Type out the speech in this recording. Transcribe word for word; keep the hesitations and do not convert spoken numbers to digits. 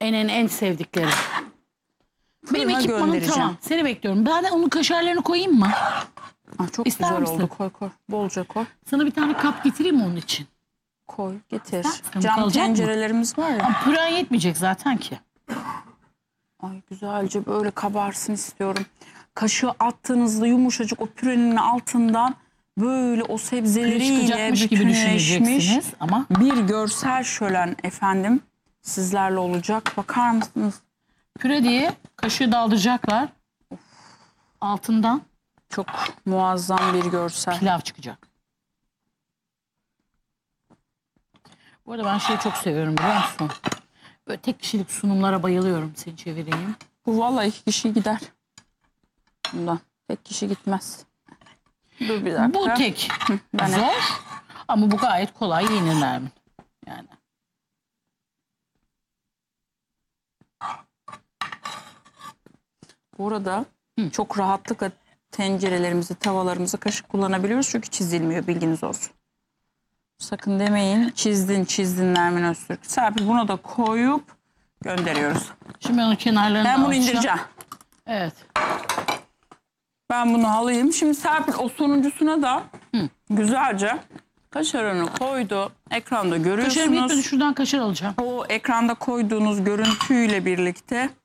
En en en sevdiklerim. Benim Fırına ekipmanım göndereceğim. tamam. Seni bekliyorum. Ben de onun kaşarlarını koyayım mı? Ah, çok İster güzel misin? oldu. Koy koy. Bolca koy. Sana bir tane kap getireyim mi onun için? Koy getir. Sen Cam kalacak mı? tencerelerimiz var ya. Ama püren yetmeyecek zaten ki. Ay güzelce böyle kabarsın istiyorum. Kaşığı attığınızda yumuşacık o pürenin altından böyle o Püre sebzeleriyle çıkacakmış gibi bütünleşmiş düşüneceksiniz ama bir görsel şölen efendim sizlerle olacak. Bakar mısınız? püre diye kaşığı daldıracaklar. Altından Çok muazzam bir görsel. pilav çıkacak. Bu arada ben şeyi çok seviyorum biliyor musun? Böyle tek kişilik sunumlara bayılıyorum. Seni çevireyim. Bu vallahi iki kişi gider. Bundan. Tek kişi gitmez. Dur bir dakika. Bu tek ben zor ama bu gayet kolay yenir Nermin. Yani. Bu arada çok rahatlıkla tencerelerimizi, tavalarımızı kaşık kullanabiliyoruz. Çünkü çizilmiyor, bilginiz olsun. Sakın demeyin çizdin çizdin Nermin Öztürk. Serpil buna da koyup gönderiyoruz. Şimdi ben onun kenarlarını Ben da bunu alacağım. indireceğim. Evet. Ben bunu alayım. Şimdi Serpil o sonuncusuna da Hı. güzelce kaşarını koydu. Ekranda Kaşarım görüyorsunuz. yetmedi, şuradan kaşar alacağım. O ekranda koyduğunuz görüntüyle birlikte